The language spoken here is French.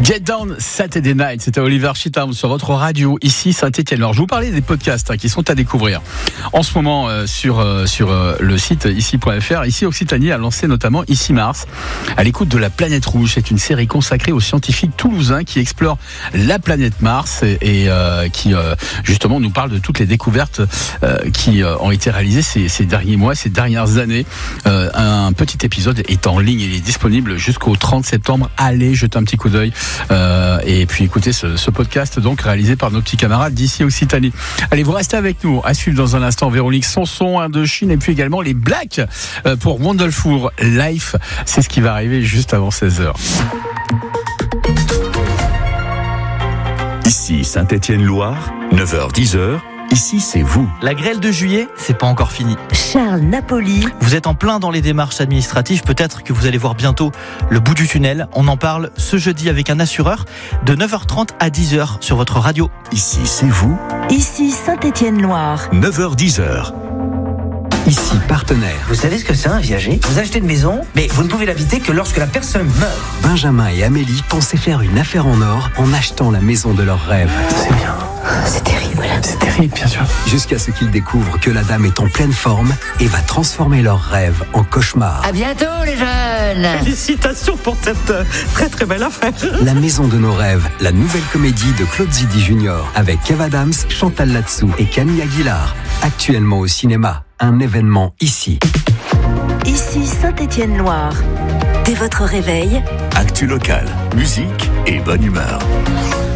Get Down Saturday Night, c'était Oliver Cheetham sur votre radio, ici Saint-Etienne. Alors je vous parlais des podcasts qui sont à découvrir en ce moment sur le site ici.fr. Ici Occitanie a lancé notamment Ici Mars, à l'écoute de la planète rouge. C'est une série consacrée aux scientifiques toulousains qui explorent la planète Mars et qui justement nous parle de toutes les découvertes qui ont été réalisées ces derniers mois, ces dernières années. Un petit épisode est en ligne, il est disponible jusqu'au 30 septembre. Allez jeter un petit coup d'œil et puis écoutez ce podcast donc réalisé par nos petits camarades d'ici Occitanie. Allez, vous restez avec nous. À suivre dans un instant Véronique Sanson, Indochine et puis également les Blacks pour Wonderful Life. C'est ce qui va arriver juste avant 16h. Ici Saint-Etienne-Loire, 9h-10h. Ici, c'est vous. La grêle de juillet, c'est pas encore fini. Charles Napoli. Vous êtes en plein dans les démarches administratives. Peut-être que vous allez voir bientôt le bout du tunnel. On en parle ce jeudi avec un assureur de 9h30 à 10h sur votre radio. Ici, c'est vous. Ici Saint-Etienne-Loire. 9h-10h. Ici, partenaire. Vous savez ce que c'est un viager ? Vous achetez une maison, mais vous ne pouvez l'habiter que lorsque la personne meurt. Benjamin et Amélie pensaient faire une affaire en or en achetant la maison de leurs rêves. C'est bien. C'est terrible. C'est terrible, bien sûr. Jusqu'à ce qu'ils découvrent que la dame est en pleine forme et va transformer leurs rêves en cauchemar. À bientôt les jeunes. Félicitations pour cette très très belle affaire. La maison de nos rêves, la nouvelle comédie de Claude Zidi Junior avec Kev Adams, Chantal Latsou et Camille Aguilar. Actuellement au cinéma, un événement ici. Ici Saint-Etienne-Loire. Dès votre réveil, Actu locale, musique et bonne humeur.